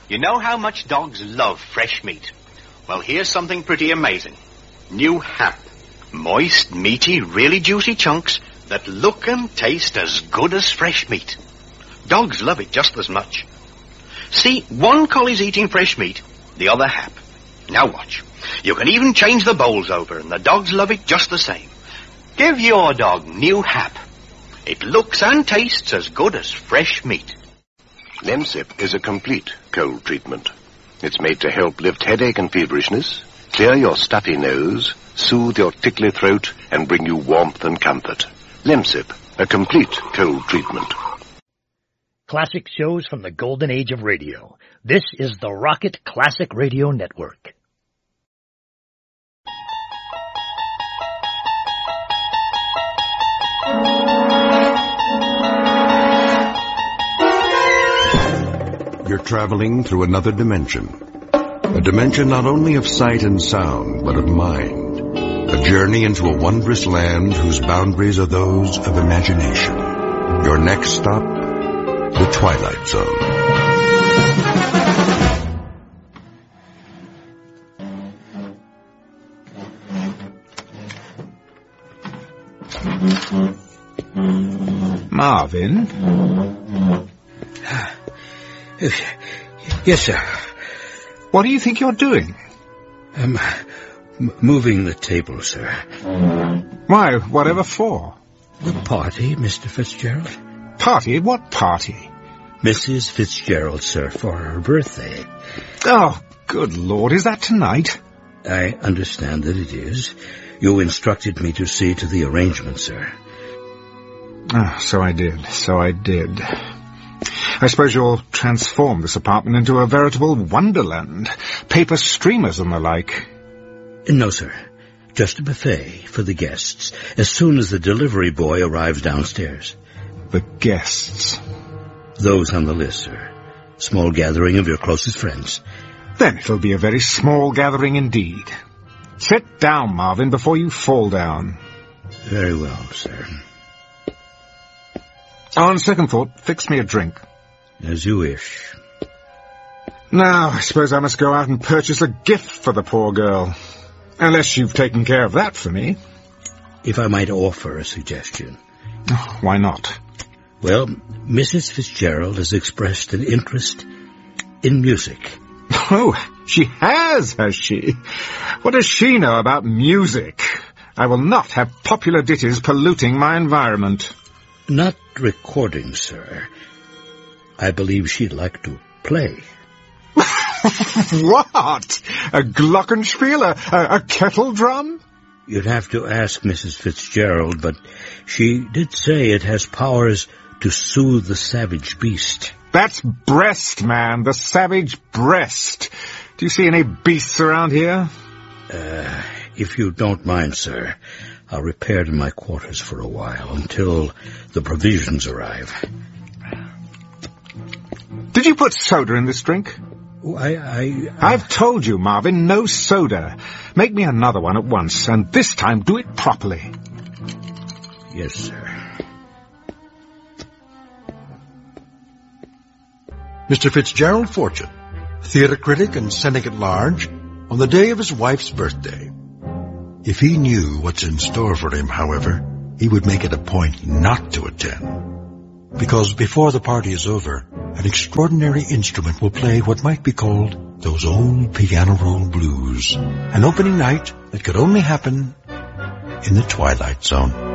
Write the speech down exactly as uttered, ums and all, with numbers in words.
You know how much dogs love fresh meat? Well, here's something pretty amazing. New Hap. Moist, meaty, really juicy chunks that look and taste as good as fresh meat. Dogs love it just as much. See, one collie's eating fresh meat, the other Hap. Now watch. You can even change the bowls over, and the dogs love it just the same. Give your dog New Hap. It looks and tastes as good as fresh meat. Lemsip is a complete cold treatment. It's made to help lift headache and feverishness, clear your stuffy nose, soothe your tickly throat, and bring you warmth and comfort. Lemsip, a complete cold treatment. Classic shows from the golden age of radio. This is the Rocket Classic Radio Network. You're traveling through another dimension. A dimension not only of sight and sound, but of mind. A journey into a wondrous land whose boundaries are those of imagination. Your next stop, the Twilight Zone. Marvin? Yes, sir. What do you think you're doing? I'm m- moving the table, sir. Why, whatever for? The party, Mister Fitzgerald. Party? What party? Missus Fitzgerald, sir, for her birthday. Oh, good Lord, is that tonight? I understand that it is. You instructed me to see to the arrangement, sir. Ah, so I did, so I did. I suppose you'll transform this apartment into a veritable wonderland. Paper streamers and the like. No, sir. Just a buffet for the guests, as soon as the delivery boy arrives downstairs. The guests? Those on the list, sir. Small gathering of your closest friends. Then it'll be a very small gathering indeed. Sit down, Marvin, before you fall down. Very well, sir. On second thought, fix me a drink. As you wish. Now, I suppose I must go out and purchase a gift for the poor girl. Unless you've taken care of that for me. If I might offer a suggestion. Oh, why not? Well, Missus Fitzgerald has expressed an interest in music. Oh, she has, has she? What does she know about music? I will not have popular ditties polluting my environment. Not recording, sir. I believe she'd like to play. What? A glockenspiel? A, a, a kettle drum? You'd have to ask Missus Fitzgerald, but she did say it has powers to soothe the savage beast. That's breast, man, the savage breast. Do you see any beasts around here? Uh, if you don't mind, sir, I'll repair to my quarters for a while until the provisions arrive. Did you put soda in this drink? I, I, I... I've told you, Marvin, no soda. Make me another one at once, and this time do it properly. Yes, sir. Mister Fitzgerald Fortune, theater critic and cynic at large, on the day of his wife's birthday. If he knew what's in store for him, however, he would make it a point not to attend. Because before the party is over, an extraordinary instrument will play what might be called those old piano roll blues. An opening night that could only happen in the Twilight Zone.